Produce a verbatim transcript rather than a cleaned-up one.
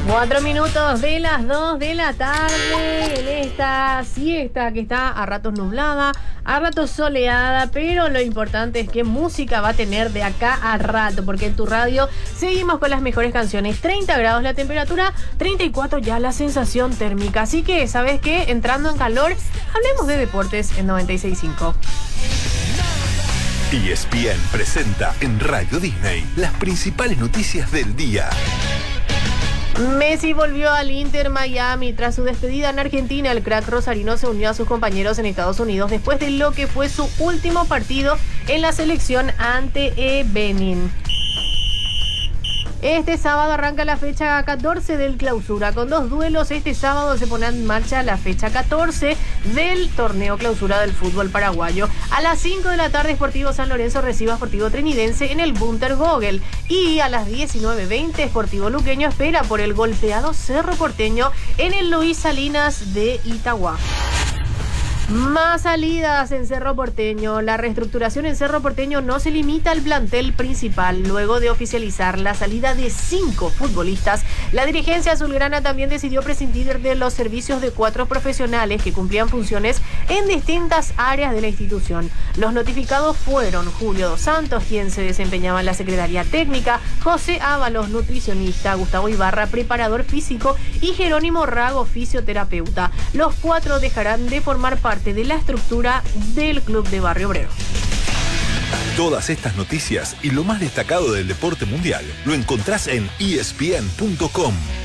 Cuatro minutos de las dos de la tarde en esta siesta que está a ratos nublada, a ratos soleada, pero lo importante es qué música va a tener de acá a rato, porque en tu radio seguimos con las mejores canciones. treinta grados la temperatura, treinta y cuatro ya la sensación térmica. Así que, ¿sabes qué? Entrando en calor, hablemos de deportes en noventa y seis punto cinco. E S P N presenta en Radio Disney las principales noticias del día. Messi volvió al Inter Miami. Tras su despedida en Argentina, el crack rosarino se unió a sus compañeros en Estados Unidos después de lo que fue su último partido en la selección ante Benin. Este sábado arranca la fecha catorce del Clausura. Con dos duelos, este sábado se pone en marcha la fecha catorce del torneo Clausura del fútbol paraguayo. A las cinco de la tarde, Sportivo San Lorenzo recibe a Sportivo Trinidense en el Bunter Gogel. Y a las diecinueve veinte, Sportivo Luqueño espera por el golpeado Cerro Porteño en el Luis Salinas de Itagua. Más salidas en Cerro Porteño. La reestructuración en Cerro Porteño no se limita al plantel principal. Luego de oficializar la salida de cinco futbolistas, la dirigencia azulgrana también decidió prescindir de los servicios de cuatro profesionales que cumplían funciones en distintas áreas de la institución. Los notificados fueron Julio Dos Santos, quien se desempeñaba en la Secretaría Técnica, José Ábalos, nutricionista, Gustavo Ibarra, preparador físico, y Jerónimo Rago, fisioterapeuta. Los cuatro dejarán de formar parte de la estructura del Club de Barrio Obrero. Todas estas noticias y lo más destacado del deporte mundial lo encontrás en E S P N punto com.